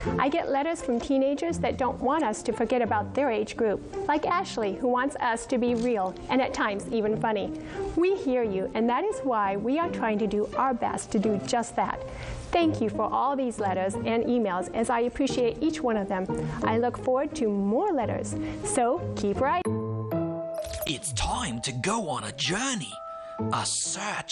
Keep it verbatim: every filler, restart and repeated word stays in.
I get letters from teenagers that don't want us to forget about their age group, like Ashley, who wants us to be real and at times even funny. We hear you, and that is why we are trying to do our best to do just that. Thank you for all these letters and emails, as I appreciate each one of them. I look forward to more letters, so keep writing. It's time to go on a journey, a search